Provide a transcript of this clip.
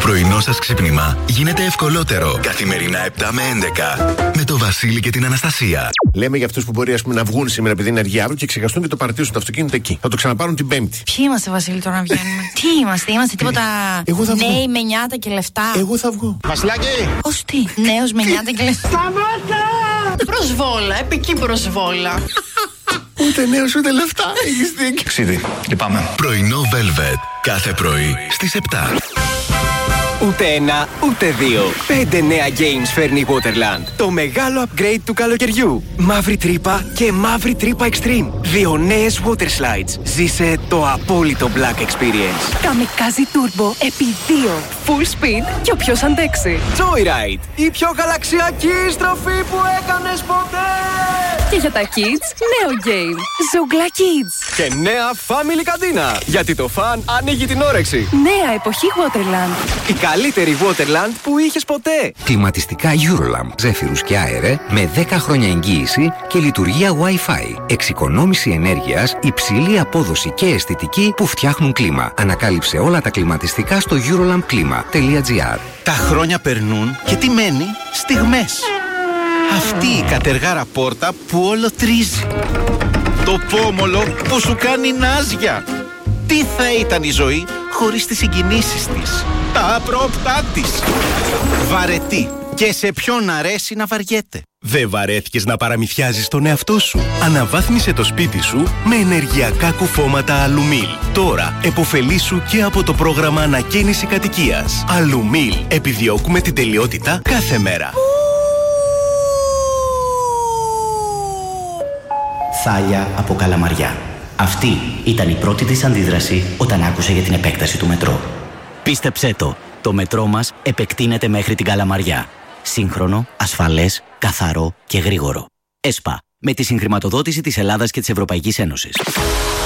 πρωινό σας ξύπνημα γίνεται ευκολότερο. Καθημερινά 7 με 11. Με το Βασίλη και την Αναστασία. Λέμε για αυτούς που μπορεί να βγουν σήμερα επειδή είναι αργία αύριο και ξεχαστούν και το παρατήσουν το αυτοκίνητο εκεί. Θα το ξαναπάρουν την Πέμπτη. Ποιοι είμαστε, Βασίλη, τώρα να βγαίνουμε? Τι είμαστε τίποτα νέοι με νιάτα και λεφτά? Εγώ θα βγω. Βασιλάκι! Ως τι? Νέος με νιάτα και λεφτά. Σταμάτα! Προσβόλα, επική προσβόλα. Ούτε νέος ούτε λεφτά. Έχεις δίκιο. Ξίδι, λυπάμαι. Πρωινό Velvet. Κάθε πρωί στις 7. Ούτε ένα, ούτε δύο. 5 νέα games φέρνει η Waterland. Το μεγάλο upgrade του καλοκαιριού. Μαύρη τρύπα και μαύρη τρύπα extreme. 2 νέες water slides. Ζήσε το απόλυτο black experience. Kamikaze Turbo επί 2. Full speed και όποιος αντέξει. Joyride. Η πιο γαλαξιακή στροφή που έκανες ποτέ. Και για τα kids, νέο game. Zougla Kids. Και νέα family καντίνα. Γιατί το fun ανοίγει την όρεξη. Νέα εποχή Waterland. Η καλύτερη Waterland που είχες ποτέ. Κλιματιστικά Eurolamp, ζέφυρους και αέρε με 10 χρόνια εγγύηση και λειτουργία Wi-Fi. Εξοικονόμηση ενέργειας, υψηλή απόδοση και αισθητική που φτιάχνουν κλίμα. Ανακάλυψε όλα τα κλιματιστικά στο eurolampklima.gr. Τα χρόνια περνούν και τι μένει? Στιγμές. Αυτή η κατεργάρα πόρτα που όλο τρίζει. Το πόμολο που σου κάνει νάζια. Τι θα ήταν η ζωή χωρίς τις συγκινήσεις της, τα απρόπτά της. Βαρετή. Και σε ποιον αρέσει να βαριέται. Δεν βαρέθηκες να παραμυθιάζεις τον εαυτό σου? Αναβάθμισε το σπίτι σου με ενεργειακά κουφώματα Αλουμίλ. Τώρα επωφελήσου και από το πρόγραμμα ανακαίνιση κατοικίας. Αλουμίλ. Επιδιώκουμε την τελειότητα κάθε μέρα. Θάλια από Καλαμαριά. Αυτή ήταν η πρώτη της αντίδραση όταν άκουσε για την επέκταση του μετρό. Πίστεψέ το μετρό μας επεκτείνεται μέχρι την Καλαμαριά. Σύγχρονο, ασφαλές, καθαρό και γρήγορο. ΕΣΠΑ, με τη συγχρηματοδότηση της Ελλάδας και της Ευρωπαϊκής Ένωσης.